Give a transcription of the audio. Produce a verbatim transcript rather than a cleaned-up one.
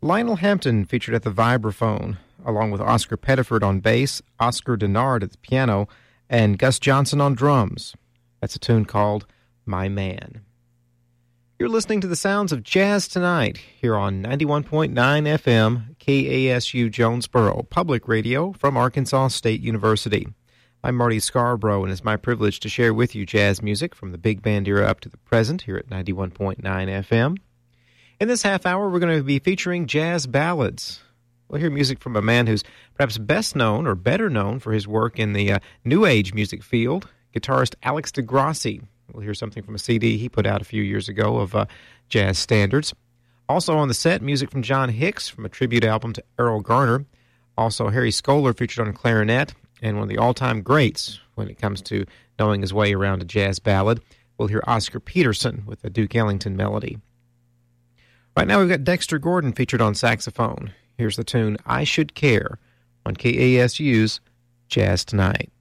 Lionel Hampton featured at the vibraphone, along with Oscar Pettiford on bass, Oscar Denard at the piano, and Gus Johnson on drums. That's a tune called My Man. You're listening to the sounds of Jazz Tonight here on ninety-one point nine F M, K A S U Jonesboro, public radio from Arkansas State University. I'm Marty Scarborough, and it's my privilege to share with you jazz music from the big band era up to the present here at ninety-one point nine F M. In this half hour, we're going to be featuring jazz ballads. We'll hear music from a man who's perhaps best known or better known for his work in the uh, New Age music field, guitarist Alex DeGrassi. We'll hear something from a C D he put out a few years ago of uh, jazz standards. Also on the set, music from John Hicks from a tribute album to Errol Garner. Also, Harry Skolar featured on clarinet, and one of the all-time greats when it comes to knowing his way around a jazz ballad. We'll hear Oscar Peterson with a Duke Ellington melody. Right now we've got Dexter Gordon featured on saxophone. Here's the tune I Should Care on K A S U's Jazz Tonight.